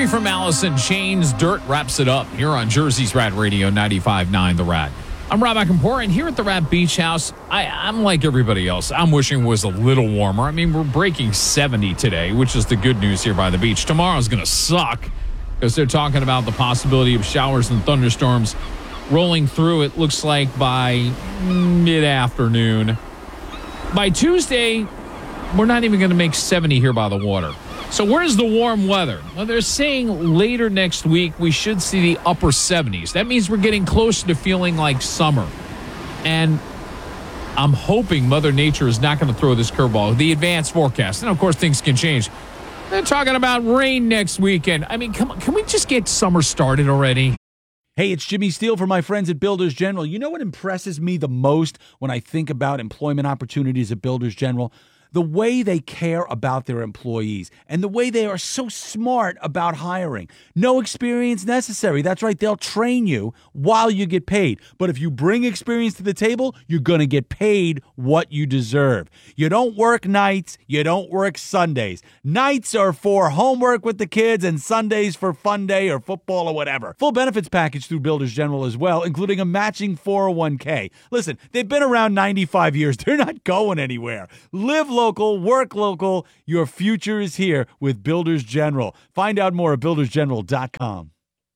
Free from Alice in Chains, Dirt wraps it up here on Jersey's Rad Radio 95.9 The Rad. I'm Rob Akinpor, and here at the Rad Beach House, I'm like everybody else. I'm wishing it was a little warmer. I mean, we're breaking 70 today, which is the good news here by the beach. Tomorrow's going to suck because they're talking about the possibility of showers and thunderstorms rolling through, it looks like, by mid-afternoon. By Tuesday, we're not even going to make 70 here by the water. So where's the warm weather? Well, they're saying later next week we should see the upper 70s. That means we're getting closer to feeling like summer. And I'm hoping Mother Nature is not going to throw this curveball. The advanced forecast. And, of course, things can change. They're talking about rain next weekend. I mean, come on, can we just get summer started already? Hey, it's Jimmy Steele for my friends at Builders General. You know what impresses me the most when I think about employment opportunities at Builders General? The way they care about their employees and the way they are so smart about hiring. No experience necessary. That's right. They'll train you while you get paid. But if you bring experience to the table, you're going to get paid what you deserve. You don't work nights. You don't work Sundays. Nights are for homework with the kids and Sundays for fun day or football or whatever. Full benefits package through Builders General as well, including a matching 401k. Listen, they've been around 95 years. They're not going anywhere. Live local, work local. Your future is here with Builders General. Find out more at buildersgeneral.com.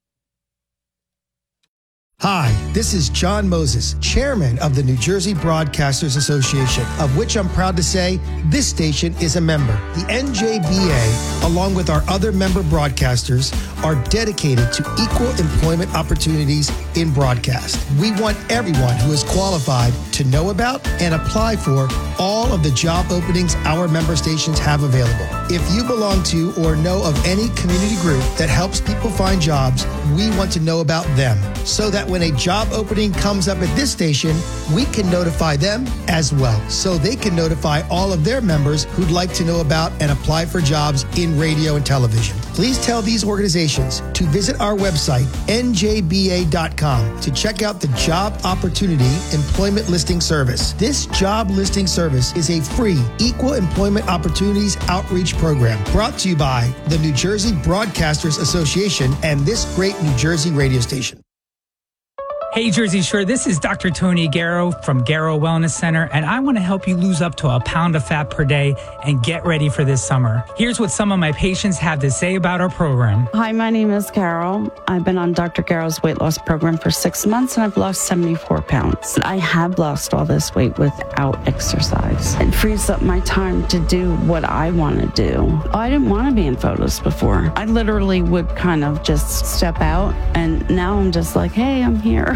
Hi, this is John Moses, chairman of the New Jersey Broadcasters Association, of which I'm proud to say this station is a member. The NJBA, along with our other member broadcasters, are dedicated to equal employment opportunities in broadcast. We want everyone who is qualified to know about and apply for all of the job openings our member stations have available. If you belong to or know of any community group that helps people find jobs, we want to know about them so that when a job opening comes up at this station, we can notify them as well, so they can notify all of their members who'd like to know about and apply for jobs in radio and television. Please tell these organizations to visit our website, njba.com, to check out the Job Opportunity Employment Listing Service. This job listing service is a free Equal Employment Opportunities Outreach Program brought to you by the New Jersey Broadcasters Association and this great New Jersey radio station. Hey, Jersey Shore, this is Dr. Tony Garrow from Garrow Wellness Center, and I want to help you lose up to a pound of fat per day and get ready for this summer. Here's what some of my patients have to say about our program. Hi, my name is Carol. I've been on Dr. Garrow's weight loss program for 6 months, and I've lost 74 pounds. I have lost all this weight without exercise. It frees up my time to do what I want to do. I didn't want to be in photos before. I literally would kind of just step out, and now I'm just like, hey, I'm here.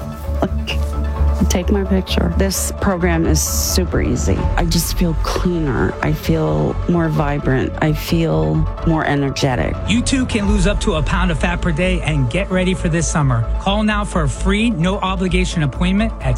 Take my picture. This program is super easy. I just feel cleaner. I feel more vibrant. I feel more energetic. You too can lose up to a pound of fat per day and get ready for this summer. Call now for a free, no obligation appointment at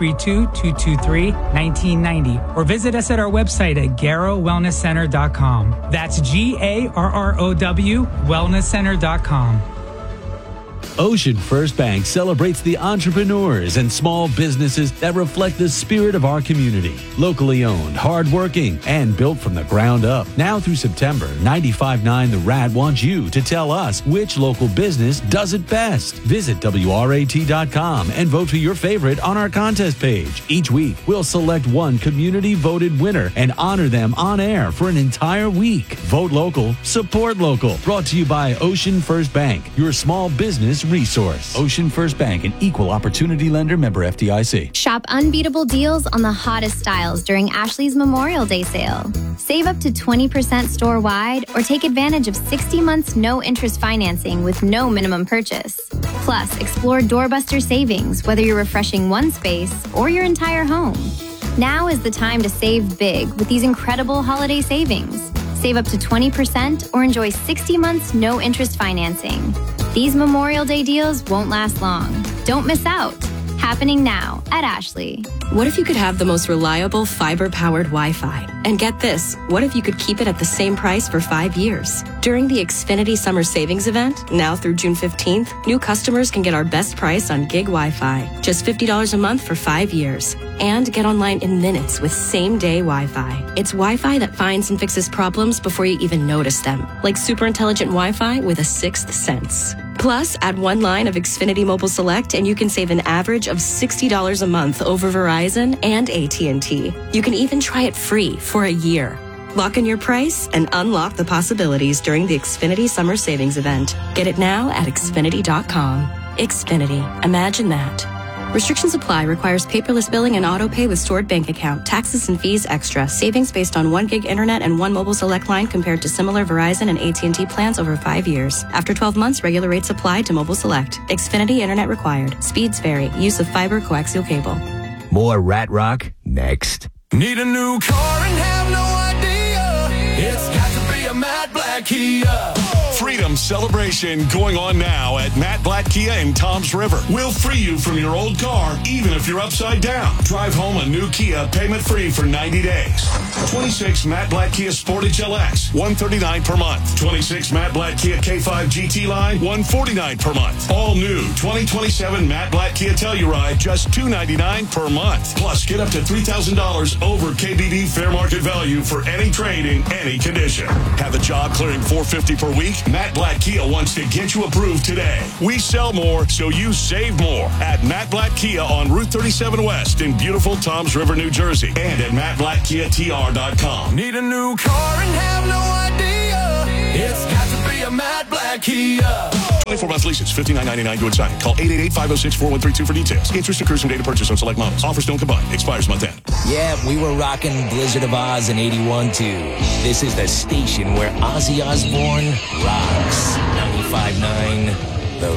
732-223-1990 or visit us at our website at garrowwellnesscenter.com. That's GARROW wellnesscenter.com. Ocean First Bank celebrates the entrepreneurs and small businesses that reflect the spirit of our community. Locally owned, hardworking, and built from the ground up. Now through September, 95.9 The Rad wants you to tell us which local business does it best. Visit WRAT.com and vote for your favorite on our contest page. Each week, we'll select one community-voted winner and honor them on air for an entire week. Vote local, support local. Brought to you by Ocean First Bank, your small business resource. Ocean First Bank, an equal opportunity lender, member FDIC. Shop unbeatable deals on the hottest styles during Ashley's Memorial Day sale. Save up to 20% store-wide or take advantage of 60 months no-interest financing with no minimum purchase. Plus, explore doorbuster savings, whether you're refreshing one space or your entire home. Now is the time to save big with these incredible holiday savings. Save up to 20% or enjoy 60 months no-interest financing. These Memorial Day deals won't last long. Don't miss out. happening now at Ashley. What if you could have the most reliable fiber-powered Wi-Fi? And get this, what if you could keep it at the same price for 5 years? During the Xfinity Summer Savings Event, now through June 15th, new customers can get our best price on gig Wi-Fi. Just $50 a month for 5 years. And get online in minutes with same-day Wi-Fi. It's Wi-Fi that finds and fixes problems before you even notice them. Like super intelligent Wi-Fi with a sixth sense. Plus, add one line of Xfinity Mobile Select and you can save an average of $60 a month over Verizon and AT&T. You can even try it free for a year. Lock in your price and unlock the possibilities during the Xfinity Summer Savings Event. Get it now at Xfinity.com. Xfinity. Imagine that. Restrictions apply. Requires paperless billing and auto pay with stored bank account. Taxes and fees extra. Savings based on 1 gig internet and 1 mobile select line compared to similar Verizon and AT&T plans over 5 years. After 12 months, regular rates apply to mobile select. Xfinity internet required. Speeds vary. Use of fiber coaxial cable. More Rat Rock next. Need a new car and have no idea. It's got to be a Matt Blatt Kia. Freedom celebration going on now at Matt Blatt Kia in Toms River. We'll free you from your old car, even if you're upside down. Drive home a new Kia payment-free for 90 days. 26 Matt Blatt Kia Sportage LX, $139 per month. 26 Matt Blatt Kia K5 GT line, $149 per month. All new 2027 Matt Blatt Kia Telluride, just $299 per month. Plus, get up to $3,000 over KBB fair market value for any trade in any condition. Have a job clearing $450 per week? Matt Blatt Kia wants to get you approved today. We sell more, so you save more at Matt Blatt Kia on Route 37 West in beautiful Toms River, New Jersey, and at MattBlattKiaTR.com. Need a new car and have no idea. It's got to be a Matt Blatt Kia. 24-month leases, $59.99 to sign. Call 888-506-4132 for details. Interest accrues from date of purchase on select models. Offers don't combine. Expires month end. Yeah, we were rocking Blizzard of Oz in 81 too. This is the station where Ozzy Osbourne rocks. 95.9